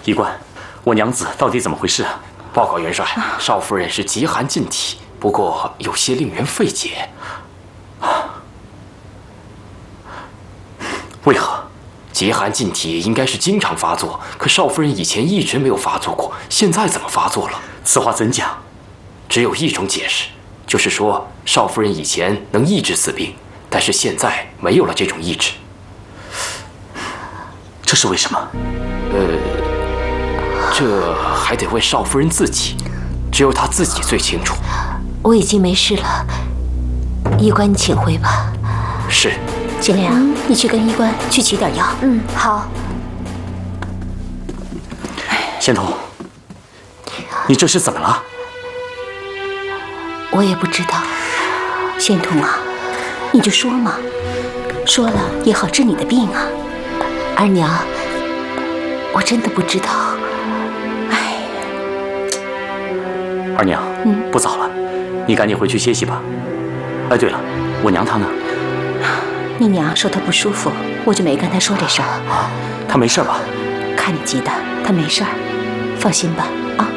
医官，我娘子到底怎么回事啊？ 报告元帅，少夫人是极寒禁体，不过有些令人费解。 为何？ 极寒禁体应该是经常发作，可少夫人以前一直没有发作过，现在怎么发作了？ 此话怎讲？ 只有一种解释，就是说少夫人以前能抑制此病，但是现在没有了这种意志。 这是为什么？ 这还得问少夫人自己，只有她自己最清楚。 我已经没事了，医官你请回吧。 是。 金莲，你去跟医官去取点药。 好。 仙童，你这是怎么了？ 我也不知道。仙童啊，你就说嘛，说了也好治你的病啊。二娘，我真的不知道。 二娘，不早了，你赶紧回去歇息吧。哎，对了，我娘她呢？ 你娘说她不舒服，我就没跟她说这事儿。 她没事吧？ 看你急的，她没事儿，放心吧。啊。